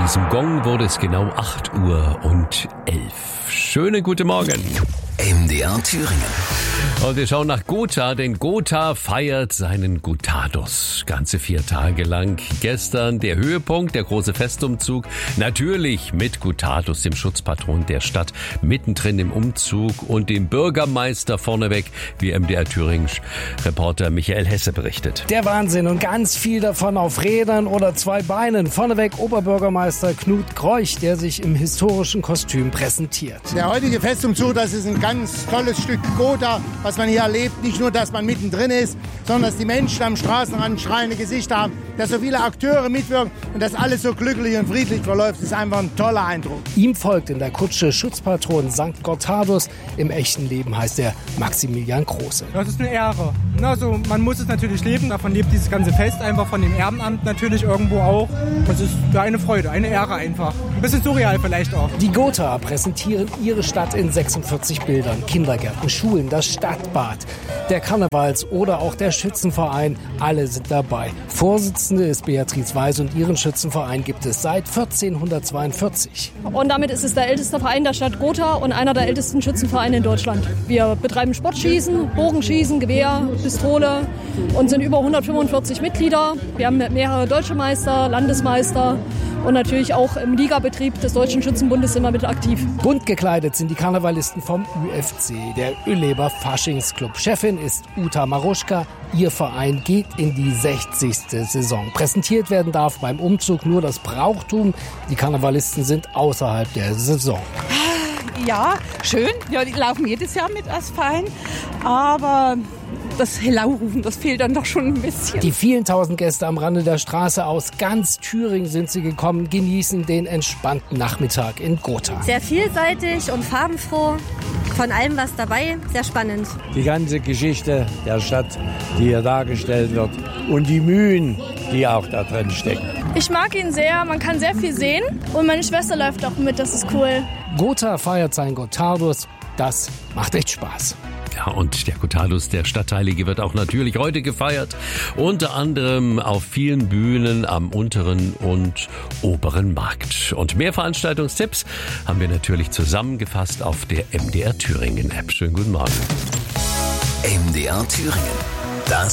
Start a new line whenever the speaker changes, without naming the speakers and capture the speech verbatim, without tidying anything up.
diesem Gong wurde es genau acht Uhr und elf. Schönen guten Morgen.
M D R Thüringen.
Und wir schauen nach Gotha, denn Gotha feiert seinen Gotados. Ganze vier Tage lang. Gestern der Höhepunkt, der große Festumzug. Natürlich mit Gotados, dem Schutzpatron der Stadt, mittendrin im Umzug und dem Bürgermeister vorneweg, wie M D R Thüringen-Reporter Michael Hesse berichtet.
Der Wahnsinn und ganz viel davon auf Rädern oder zwei Beinen. Vorneweg Oberbürgermeister Knut Greuch, der sich im historischen Kostüm präsentiert.
Der heutige Festumzug, das ist ein ganz tolles Stück Gotha, was man hier erlebt. Nicht nur, dass man mittendrin ist, sondern dass die Menschen am Straßenrand schreiende Gesichter haben, dass so viele Akteure mitwirken und dass alles so glücklich und friedlich verläuft. Das ist einfach ein toller Eindruck.
Ihm folgt in der Kutsche Schutzpatron Sankt Gotthardos. Im echten Leben heißt er Maximilian Große.
Das ist eine Ehre. Also, man muss es natürlich leben. Davon lebt dieses ganze Fest einfach, von dem Ehrenamt natürlich irgendwo auch. Das ist eine Freude, eine Ehre einfach. Ein bisschen surreal vielleicht auch.
Die Gotha präsentieren ihre Stadt in sechsundvierzig Bildern. Kindergärten, Schulen, das Stadtbad, der Karnevals- oder auch der Schützenverein. Alle sind dabei. Vorsitzende ist Beatrice Weiß und ihren Schützenverein gibt es seit vierzehnhundertzweiundvierzig.
Und damit ist es der älteste Verein der Stadt Gotha und einer der ältesten Schützenvereine in Deutschland. Wir betreiben Sportschießen, Bogenschießen, Gewehr, Pistole und sind über hundertfünfundvierzig Mitglieder. Wir haben mehrere deutsche Meister, Landesmeister und natürlich auch im Ligabetrieb des Deutschen Schützenbundes sind wir mit aktiv.
Bunt gekleidet sind die Karnevalisten vom Ü F C, der Ueleber Faschingsclub. Chefin ist Uta Maruschka. Ihr Verein geht in die sechzigste Saison. Präsentiert werden darf beim Umzug nur das Brauchtum. Die Karnevalisten sind außerhalb der Saison.
Ja, schön. Ja, die laufen jedes Jahr mit als Verein. Aber das Hello-Rufen, das fehlt dann doch schon ein bisschen.
Die vielen tausend Gäste am Rande der Straße aus ganz Thüringen sind sie gekommen, genießen den entspannten Nachmittag in Gotha.
Sehr vielseitig und farbenfroh, von allem was dabei, sehr spannend.
Die ganze Geschichte der Stadt, die hier dargestellt wird und die Mühen, die auch da drin stecken.
Ich mag ihn sehr, man kann sehr viel sehen und meine Schwester läuft auch mit, das ist cool.
Gotha feiert sein Gotados, das macht echt Spaß.
Ja, und der Gotados, der Stadtheilige, wird auch natürlich heute gefeiert. Unter anderem auf vielen Bühnen am unteren und oberen Markt. Und mehr Veranstaltungstipps haben wir natürlich zusammengefasst auf der M D R Thüringen App. Schönen guten Morgen.
M D R Thüringen.